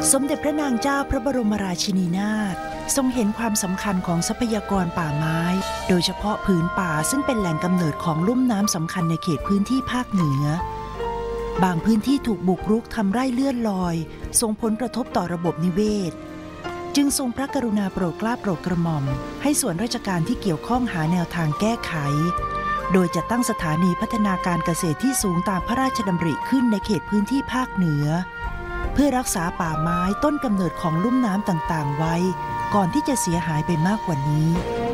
สมเด็จพระนางเจ้าพระบรมราชินีนาถทรงเห็นความสำคัญของทรัพยากรป่าไม้โดยเฉพาะผืนป่าซึ่งเป็นแหล่งกำเนิดของลุ่มน้ำสำคัญในเขตพื้นที่ภาคเหนือบางพื้นที่ถูกบุกรุกทำไร่เลื่อนลอยส่งผลกระทบต่อระบบนิเวศจึงทรงพระกรุณาโปรดเกล้าโปรดกระหม่อมให้ส่วนราชการที่เกี่ยวข้องหาแนวทางแก้ไขโดยจะตั้งสถานีพัฒนาการเกษตรที่สูงตามพระราชดำริขึ้นในเขตพื้นที่ภาคเหนือเพื่อรักษาป่าไม้ต้นกำเนิดของลุ่มน้ำต่างๆไว้ก่อนที่จะเสียหายไปมากกว่านี้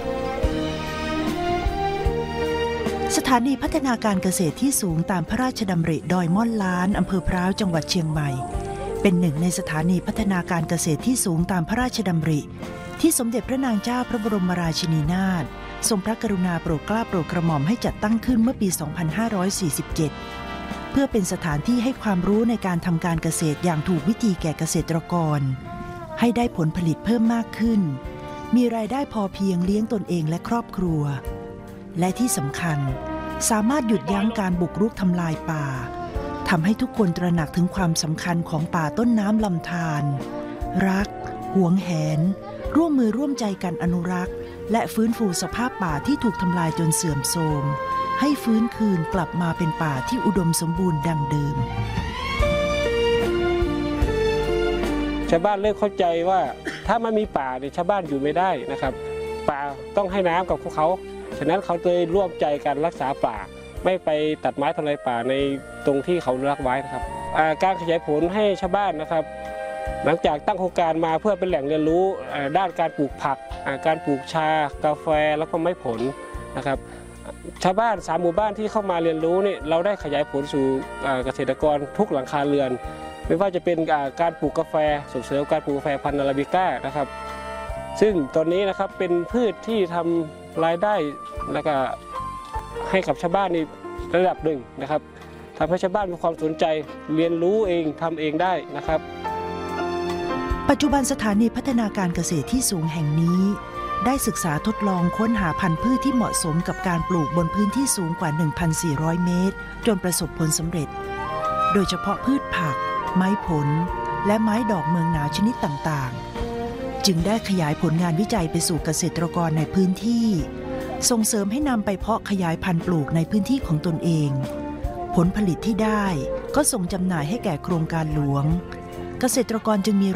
สถานีพัฒนาการเกษตรที่สูงตามพระราชดำริดอยม่อนล้านอำเภอพร้าวจังหวัดเชียงใหม่เป็นหนึ่งในสถานีพัฒนาการเกษตรที่สูงตามพระราชดำริที่สมเด็จพระนางเจ้าพระบรมราชินีนาถทรงพระกรุณาโปรดเกล้าโปรดกระหม่อมให้จัดตั้งขึ้นเมื่อปี 2547 เพื่อเป็นสถานที่ให้ความรู้ในการทำการเกษตรอย่างถูกวิธีแก่เกษตรกรให้ได้ผลผลิตเพิ่มมากขึ้นมีรายได้พอเพียงเลี้ยงตนเองและครอบครัวและที่สำคัญสามารถหยุดยั้งการบุกรุกทำลายป่าทำให้ทุกคนตระหนักถึงความสำคัญของป่าต้นน้ำลำธารรักหวงแหนร่วมมือร่วมใจกันอนุรักษ์และฟื้นฟูสภาพป่าที่ถูกทำลายจนเสื่อมโทรมให้ฟื้นคืนกลับมาเป็นป่าที่อุดมสมบูรณ์ดังเดิมชาวบ้านเริ่มเข้าใจว่าถ้ามันมีป่าเนี่ยชาวบ้านอยู่ไม่ได้นะครับป่าต้องให้น้ำกับพวกเขาฉะนั้นเขาเลยร่วมใจกันรักษาป่าไม่ไปตัดไม้ทำลายป่าในตรงที่เขารักไว้นะครับการขยายผลให้ชาวบ้านนะครับหลังจากตั้งโครงการมาเพื่อเป็นแหล่งเรียนรู้ด้านการปลูกผักการปลูกชากาแฟแล้วก็ไม้ผลนะครับชาวบ้าน3 หมู่บ้านที่เข้ามาเรียนรู้นี่เราได้ขยายผลสู่เกษตรกรทุกหลังคาเรือนไม่ว่าจะเป็นการปลูกกาแฟส่งเสริมการปลูกกาแฟพันธุ์อาราบิก้านะครับซึ่งตอนนี้นะครับเป็นพืชที่ทำรายได้แล้วก็ให้กับชาวบ้านในระดับหนึ่งนะครับทำให้ชาวบ้านมีความสนใจเรียนรู้เองทำเองได้นะครับปัจจุบันสถานีพัฒนาการเกษตรที่สูงแห่งนี้ได้ศึกษาทดลองค้นหาพันธุ์พืชที่เหมาะสมกับการปลูกบนพื้นที่สูงกว่า 1,400 เมตรจนประสบผลสำเร็จโดยเฉพาะพืชผักไม้ผลและไม้ดอกเมืองหนาวชนิดต่างๆจึงได้ขยายผลงานวิจัยไปสู่เกษตรกรในพื้นที่ส่งเสริมให้นำไปเพาะขยายพันธุ์ปลูกในพื้นที่ของตนเองผลผลิตที่ได้ก็ส่งจำหน่ายให้แก่โครงการหลวงเกษตรกรจึงมี